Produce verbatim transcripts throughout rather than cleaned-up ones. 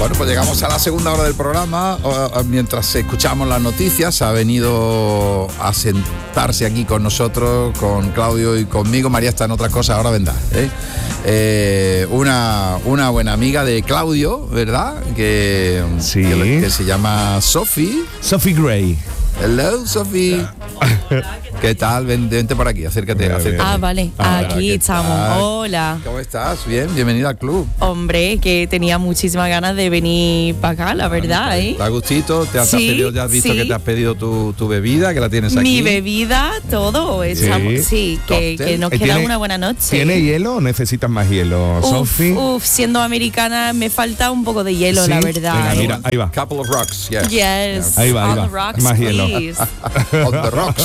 Bueno, pues llegamos a la segunda hora del programa. Mientras escuchamos las noticias, ha venido a sentarse aquí con nosotros, con Claudio y conmigo. María está en otras cosas, ahora vendrá. ¿eh? Eh, una, una buena amiga de Claudio, ¿verdad? Que, sí. que, que se llama Sophie. Sophie Gray. Hello, Sophie. ¿Qué tal? Ven, vente por aquí, acércate, acércate. Ah, vale, Hola, aquí estamos. tal? Hola. ¿Cómo estás? Bien, bienvenida al club. Hombre, que tenía muchísimas ganas de venir para acá, la verdad, ¿eh? ¿Te ha gustito? ¿Te has, Sí, te has pedido, ya has visto sí. que te has pedido tu, tu bebida, que la tienes aquí? Mi bebida, todo. Estamos, sí, sí que, que nos queda ¿Tiene, una buena noche. ¿Tiene hielo o necesitas más hielo, uf, Sophie? Uf, siendo americana me falta un poco de hielo, ¿Sí? la verdad. Venga, ¿eh? mira, ahí va. Couple of rocks, yes. Yes. Ahí va, ahí On va. the rocks, Más hielo. please. On the rocks.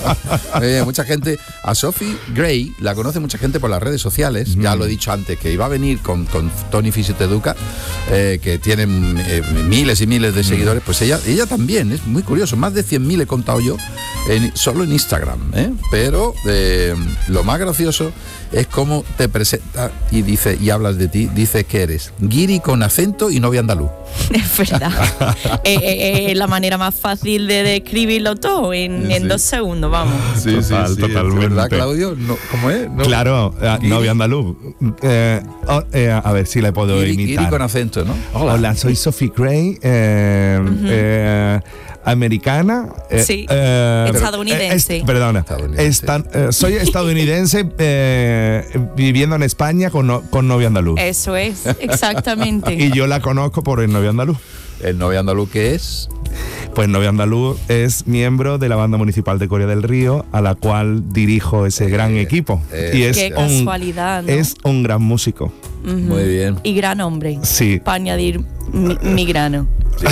eh, mucha gente, a Sophie Gray la conoce mucha gente por las redes sociales. Mm. Ya lo he dicho antes, que iba a venir con, con Tony Fisioteduca, eh, que tienen eh, miles y miles de seguidores. Pues ella, ella también, es muy curioso. Más de cien mil he contado yo en, solo en Instagram. ¿eh? Pero eh, lo más gracioso es cómo te presenta y dice y hablas de ti. Dices que eres guiri con acento y novia andaluz. Es verdad. Es eh, eh, eh, la manera más fácil de describirlo todo en, Sí. en dos segundos, vamos. Sí, Total, sí, sí, totalmente. ¿verdad, Claudio? No, ¿Cómo es? No. Claro, eh, Guiri. novia andaluz. Eh, oh, eh, a ver si la puedo Guiri, imitar. guiri con acento, ¿no? Hola, Hola soy Sophie Gray, eh, uh-huh. eh, americana. Eh, sí, eh, estadounidense. Eh, es, perdona, estadounidense. Esta, eh, soy estadounidense eh, viviendo en España con, no, con novia andaluz. Eso es, exactamente. Y yo la conozco por el novio andaluz. ¿El novio andaluz qué es? Pues Novio Andaluz es miembro de la banda municipal de Coria del Río, a la cual dirijo ese gran eh, equipo. Eh, y es qué un, casualidad, ¿no? Es un gran músico. Uh-huh. Muy bien. Y gran hombre. Sí. Para añadir mi, mi grano. Sí.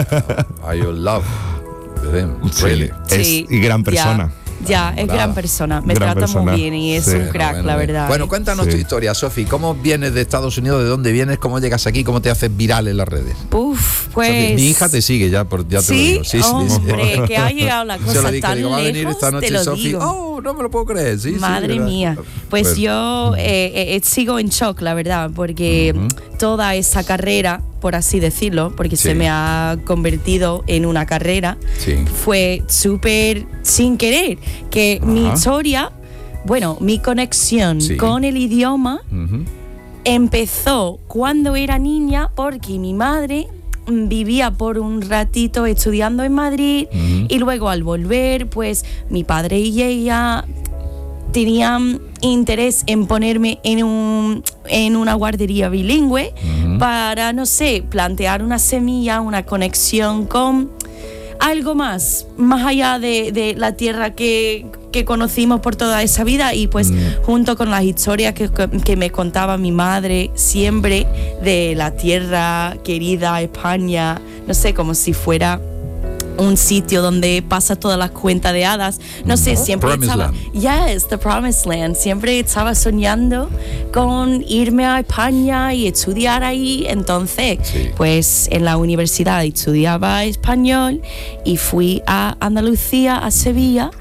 uh, I love them, really. Sí. Es, Sí, y gran persona. Ya. Ya, es Nada. gran persona, me Gran trata persona. muy bien y es Sí. un crack, Bueno, la bueno, verdad. Bueno, ¿eh? cuéntanos Sí. tu historia, Sophie. ¿Cómo vienes de Estados Unidos? ¿De dónde vienes? ¿Cómo llegas aquí? ¿Cómo te haces viral en las redes? Uf, pues... Sophie, mi hija te sigue, ya, por, ya te ¿Sí? lo digo. Sí, sí, Hombre, sí. que ha llegado la Se cosa lo dije, tan digo, va a venir lejos, esta noche te lo Sophie. digo. Oh, no me lo puedo creer. Sí, Madre sí, mía. Pues bueno. yo eh, eh, sigo en shock, la verdad, porque uh-huh. toda esa carrera, por así decirlo, porque sí. se me ha convertido en una carrera, sí. fue súper sin querer. Que Ajá. mi historia, bueno, mi conexión sí. con el idioma uh-huh. empezó cuando era niña, porque mi madre vivía por un ratito estudiando en Madrid uh-huh. y luego al volver, pues mi padre y ella tenían interés en ponerme en un en una guardería bilingüe uh-huh. para, no sé, plantear una semilla, una conexión con algo más, más allá de, de la tierra que, que conocimos por toda esa vida y pues mm. junto con las historias que, que me contaba mi madre siempre de la tierra querida, España, no sé, como si fuera un sitio donde pasa todas las cuentas de hadas, no sé, siempre Promised estaba, Land. yes, the Promised Land, siempre estaba soñando con irme a España y estudiar ahí, entonces, sí. pues en la universidad estudiaba español y fui a Andalucía, a Sevilla,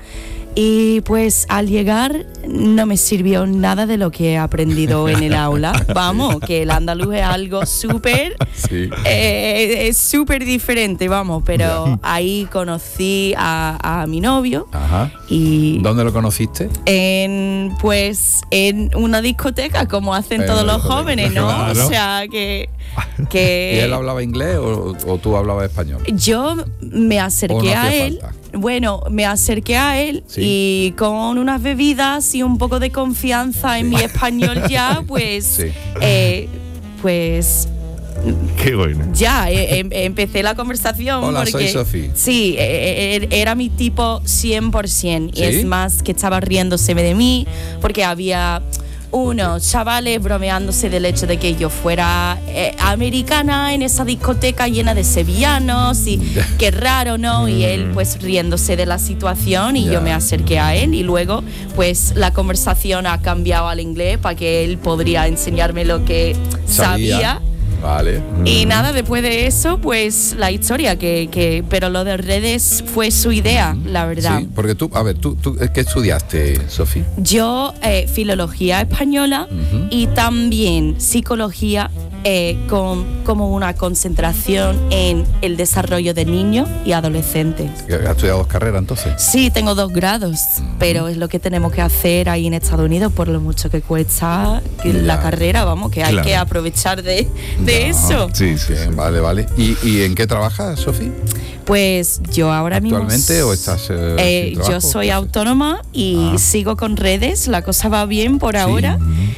y pues al llegar no me sirvió nada de lo que he aprendido en el aula. Vamos, que el andaluz es algo súper, sí. eh, es súper diferente, vamos, pero yeah. ahí conocí a, a mi novio. Ajá. Y ¿dónde lo conociste? En, pues, en una discoteca, como hacen en todos los discoteca. jóvenes, ¿no? Claro. O sea, que... que ¿Y él hablaba inglés o, o tú hablabas español? Yo me acerqué no a él... falta? Bueno, me acerqué a él sí. y con unas bebidas y un poco de confianza en sí. mi español ya, pues, sí. eh, pues Qué bueno. ya eh, eh, empecé la conversación. Hola, porque soy Sophie. Sí, eh, eh, era mi tipo cien por ciento. ¿Sí? Y es más que estaba riéndose de mí porque había unos chavales bromeándose del hecho de que yo fuera eh, americana en esa discoteca llena de sevillanos y qué raro, ¿no? Y él pues riéndose de la situación y yeah. yo me acerqué a él y luego pues la conversación ha cambiado al inglés para que él podría enseñarme lo que sabía. sabía. Vale. Y nada, después de eso, pues la historia, que, que pero lo de redes fue su idea, la verdad. Sí, porque tú, a ver, tú, tú ¿qué estudiaste, Sophie? Yo, eh, filología española uh-huh. y también psicología eh, con como una concentración en el desarrollo de niños y adolescentes. ¿Has estudiado dos carreras entonces? Sí, tengo dos grados, uh-huh. pero es lo que tenemos que hacer ahí en Estados Unidos por lo mucho que cuesta que la carrera, vamos, que hay claro. que aprovechar de, de eso. Sí, sí, Bien, vale, vale. ¿Y, ¿Y en qué trabajas, Sofi? Pues yo ahora mismo... ¿Actualmente o estás eh, eh, sin trabajo? Yo soy autónoma y ah. sigo con redes, la cosa va bien por sí. ahora.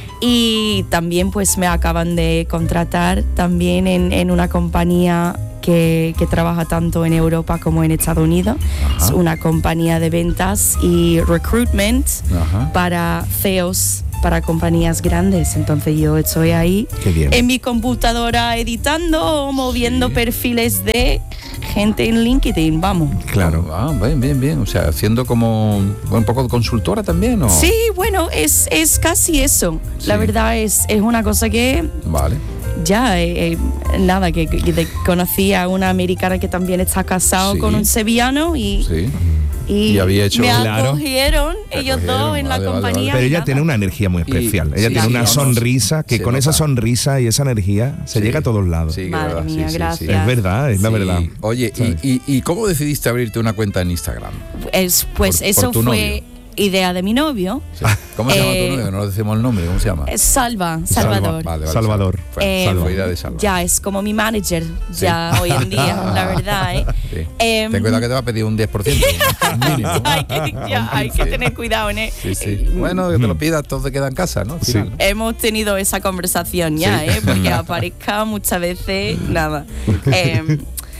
Y también pues me acaban de contratar también en, en una compañía que, que trabaja tanto en Europa como en Estados Unidos. Ajá. Es una compañía de ventas y recruitment Ajá. para C E Os, para compañías grandes. Entonces yo estoy ahí en mi computadora editando, moviendo sí. perfiles de gente en LinkedIn, vamos. Claro. Ah, bien, bien, bien. O sea, haciendo como un poco de consultora también, ¿o? Sí, bueno, es, es casi eso. Sí. La verdad es, es una cosa que... Vale. Ya, eh, eh, nada, que, que, que conocí a una americana que también está casado sí. con un sevillano y... Sí. Y, y había hecho me claro. acogieron ellos acogieron, dos en vale, la compañía. Vale, vale. Pero ella nada. tiene una energía muy especial. Y, ella sí, tiene sí, una sonrisa que con nota. esa sonrisa y esa energía se sí. llega a todos lados. Sí, Madre verdad, mía, sí, gracias. Sí, sí. Es verdad, es sí. la verdad. Oye, y, y, ¿y cómo decidiste abrirte una cuenta en Instagram? Es, pues por, eso por fue... novio. Idea de mi novio. Sí. ¿Cómo se llama eh, tu novio? No decimos el nombre, ¿cómo se llama? Salva, Salvador. Salva. Vale, vale, Salvador. Eh, Salva. Idea de Salva. Ya, es como mi manager, sí. ya hoy en día, la verdad. ¿eh? Sí. Eh, Ten cuidado que te va a pedir un diez por ciento. mínimo, ¿no? hay que, ya, hay que tener cuidado en ¿eh? Sí, sí. Bueno, que te lo pidas, todo te queda en casa, ¿no? Sí. Hemos tenido esa conversación ya, sí. ¿eh? Porque aparezca muchas veces, nada. Eh,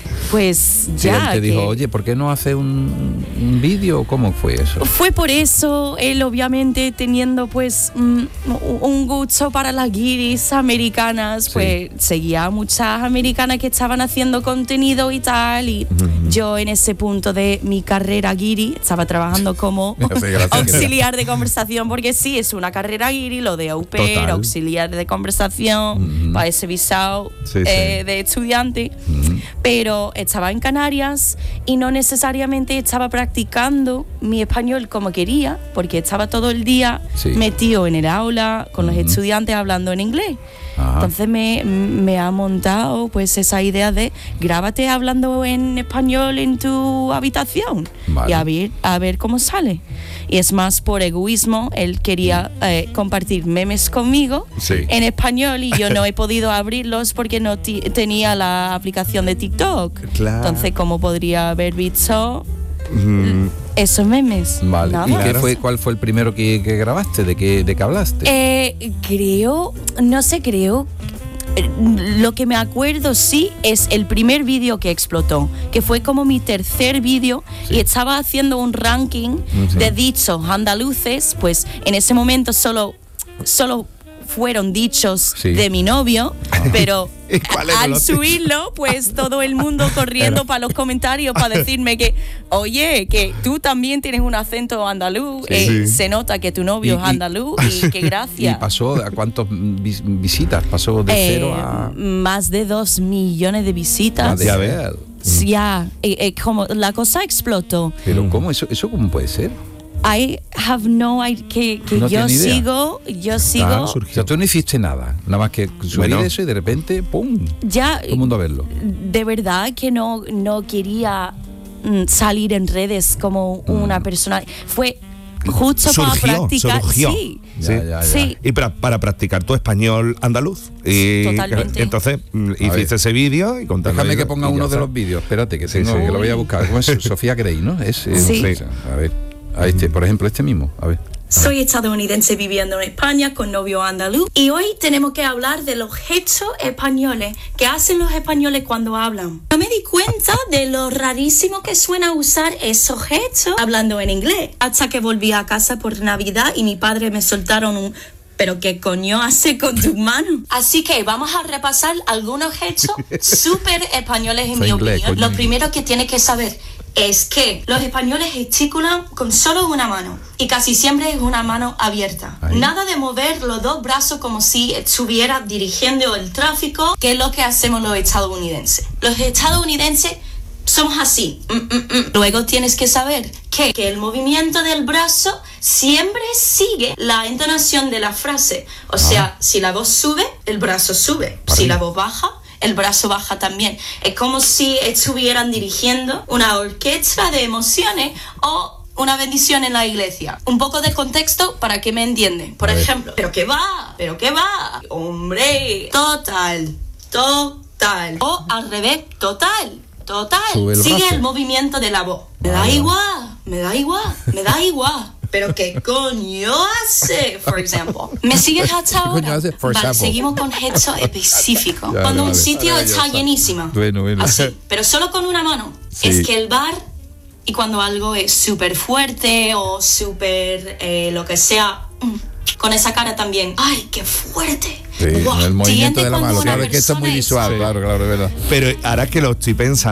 Pues ya. Sí, él te que dijo, oye, ¿por qué no hace un, un vídeo? ¿Cómo fue eso? Fue por eso, él obviamente teniendo pues un, un gusto para las guiris americanas, sí. pues seguía a muchas americanas que estaban haciendo contenido y tal, y uh-huh. yo en ese punto de mi carrera guiri estaba trabajando como auxiliar de conversación, porque sí, es una carrera guiri, lo de au pair, Total. auxiliar de conversación, uh-huh. para ese visado sí, eh, sí. de estudiante, uh-huh. pero estaba en Canarias y no necesariamente estaba practicando mi español como quería, porque estaba todo el día sí. metido en el aula con uh-huh. los estudiantes hablando en inglés. Ajá. Entonces me, me ha montado pues esa idea de grábate hablando en español en tu habitación vale. y a ver, a ver cómo sale. Y es más por egoísmo, él quería eh, compartir memes conmigo sí. en español y yo no he podido abrirlos porque no t- tenía la aplicación de TikTok. Claro. Entonces, ¿cómo podría haber visto mm. esos memes? Vale. Nada. ¿Y qué fue, cuál fue el primero que, que grabaste? ¿De qué, de qué hablaste? Eh, creo, no sé, creo... Lo que me acuerdo sí es el primer vídeo que explotó, que fue como mi tercer vídeo sí. y estaba haciendo un ranking sí. de dichos andaluces, pues en ese momento solo, solo fueron dichos sí. de mi novio, ah. pero al subirlo, pues todo el mundo corriendo para los comentarios para decirme que, oye, que tú también tienes un acento andaluz, sí. Eh, sí. se nota que tu novio y, es andaluz y, y que gracias. ¿Y pasó a cuántas vis- visitas? ¿Pasó de eh, cero a...? Más de dos millones de visitas. Ya ver. Ya, eh, eh, como la cosa explotó. ¿Pero cómo? ¿Eso, eso cómo puede ser? I have no idea, que, que no yo sigo, yo sigo. Ah, o sea, tú no hiciste nada, nada más que subir bueno. eso y de repente, ¡pum! Ya, todo el mundo a verlo. De verdad que no, no quería mm, salir en redes como mm. una persona. Fue justo surgió, para practicar. Surgió. Sí. Sí. Ya, ya, ya. sí. Y para, para practicar tu español andaluz. Y totalmente. Entonces hiciste ese vídeo y contaste. Déjame que ponga uno de los vídeos. Espérate, que tengo, sí, sí. que lo voy a buscar. ¿Cómo es? Sofía Gray, ¿no? Es, es sí. sí. A ver. A este, por ejemplo, este mismo. A ver. Soy estadounidense viviendo en España con novio andaluz y hoy tenemos que hablar de los gestos españoles que hacen los españoles cuando hablan. No me di cuenta de lo rarísimo que suena usar esos gestos hablando en inglés hasta que volví a casa por Navidad y mi padre me soltaron un ¿pero qué coño hace con tus manos? Así que vamos a repasar algunos gestos súper españoles en mi inglés, opinión. Coño. Lo primero que tienes que saber es que los españoles gesticulan con solo una mano y casi siempre es una mano abierta. Ahí. Nada de mover los dos brazos como si estuviera dirigiendo el tráfico, que es lo que hacemos los estadounidenses. Los estadounidenses somos así. Mm, mm, mm. Luego tienes que saber que, que el movimiento del brazo siempre sigue la entonación de la frase. O sea, si la voz sube, el brazo sube. Si la voz baja, el brazo baja también. Es como si estuvieran dirigiendo una orquesta de emociones o una bendición en la iglesia. Un poco de contexto para que me entienden. Por ejemplo, ¿pero qué va? ¿Pero qué va? Hombre, total, total. O al revés, total, total. El Sigue brazo. el movimiento de la voz. Me da igual, me da igual, me da igual. Pero ¿qué coño hace? For example. ¿Me sigues hasta ¿Qué coño ahora? hace? For Vale, example. seguimos con gestos específicos. Vale, Cuando un vale. sitio está Maravilloso. llenísimo. Bueno, bueno. Así, pero solo con una mano. Sí. Es que el bar, y cuando algo es súper fuerte o súper eh, lo que sea, mm, con esa cara también. ¡Ay, qué fuerte! Sí, Guau, el movimiento siguiente de la cuando mano. una Claro, es que esto es muy persona visual, Sí. claro, claro, es verdad. Pero ahora que lo estoy pensando,